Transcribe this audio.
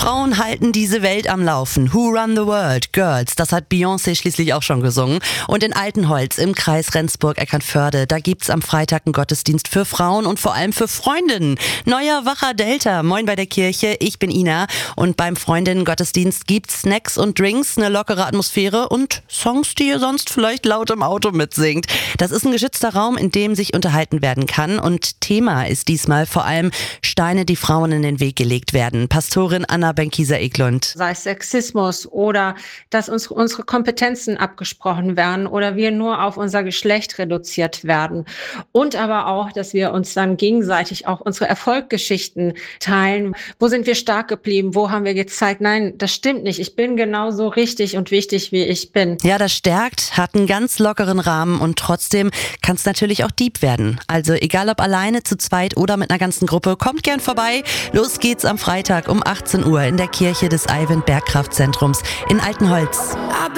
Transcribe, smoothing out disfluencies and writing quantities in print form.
Frauen halten diese Welt am Laufen. Who Run the World? Girls. Das hat Beyoncé schließlich auch schon gesungen. Und in Altenholz im Kreis Rendsburg-Eckernförde, da gibt's am Freitag einen Gottesdienst für Frauen und vor allem für Freundinnen. Neuer Wacher Delta. Moin bei der Kirche. Ich bin Ina. Und beim Freundinnen-Gottesdienst gibt's Snacks und Drinks, eine lockere Atmosphäre und Songs, die ihr sonst vielleicht laut im Auto mitsingt. Das ist ein geschützter Raum, in dem sich unterhalten werden kann. Und Thema ist diesmal vor allem Steine, die Frauen in den Weg gelegt werden. Pastorin Anna Benckiser-Eklund. Sei es Sexismus oder dass uns unsere Kompetenzen abgesprochen werden oder wir nur auf unser Geschlecht reduziert werden. Und aber auch, dass wir uns dann gegenseitig auch unsere Erfolgsgeschichten teilen. Wo sind wir stark geblieben? Wo haben wir gezeigt, nein, das stimmt nicht. Ich bin genauso richtig und wichtig, wie ich bin. Ja, das stärkt, hat einen ganz lockeren Rahmen und trotzdem kann es natürlich auch deep werden. Also egal ob alleine, zu zweit oder mit einer ganzen Gruppe, kommt gern vorbei. Los geht's am Freitag um 18 Uhr in der Kirche des Eivind Bergkraftzentrums in Altenholz.